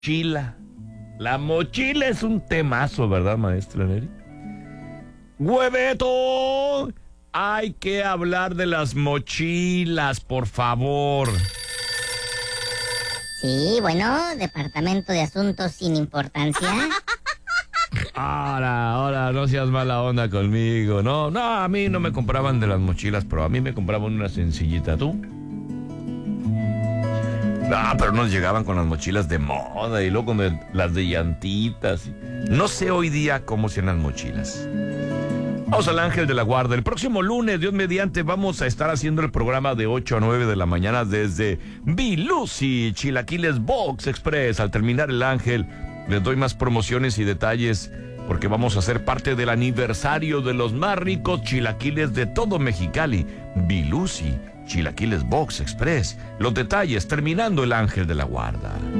mochila. La mochila es un temazo, ¿verdad, maestra Neri? ¡Hueveto! Hay que hablar de las mochilas, por favor. Sí, bueno, Departamento de Asuntos sin Importancia. Ahora, no seas mala onda conmigo. No, a mí no me compraban de las mochilas, pero a mí me compraban una sencillita, ¿tú? No, pero nos llegaban con las mochilas de moda y luego con las de llantitas. No sé hoy día cómo sean las mochilas. Vamos al Ángel de la Guarda. El próximo lunes, Dios mediante, vamos a estar haciendo el programa de 8 a 9 de la mañana desde Bilusi, Chilaquiles Box Express. Al terminar el Ángel, les doy más promociones y detalles porque vamos a ser parte del aniversario de los más ricos chilaquiles de todo Mexicali. Bilusi, Chilaquiles Box Express. Los detalles terminando el Ángel de la Guarda.